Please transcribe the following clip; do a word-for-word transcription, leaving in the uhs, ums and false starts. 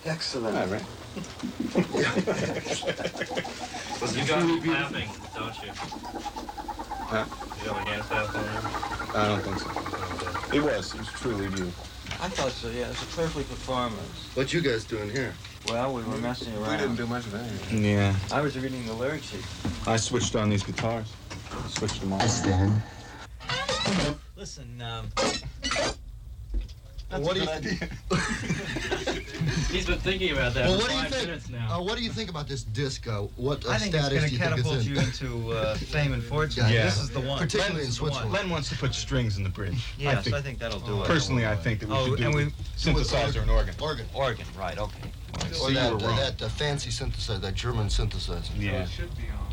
Excellent. All right. You got me clapping, don't you? Huh? You got my hand clap on there? I don't think so. It was. It was truly you. I thought so, yeah. It's a perfect performance. What you guys doing here? Well, we were messing around. We didn't do much of anything. Yeah. I was reading the lyric sheet. I switched on these guitars. Switched them on. I stand. Listen, um... Well, what do you idea. He's been thinking about that Well, for what do you five think? minutes now. Uh, what do you think about this disc? Uh, what uh, I think it's status going do to you think catapult it's in? you into uh, fame and fortune. Yeah. This is the one. Particularly This in is the one. Switzerland. Len wants to put strings in the bridge. Yes, I think, I think that'll do it. personally, I think that we Oh, should do and a we- synthesizer and organ. Organ. Organ, right, okay. Or See, you that, were uh, wrong. that uh, fancy synthesizer, that German synthesizer. Yeah. Should be on.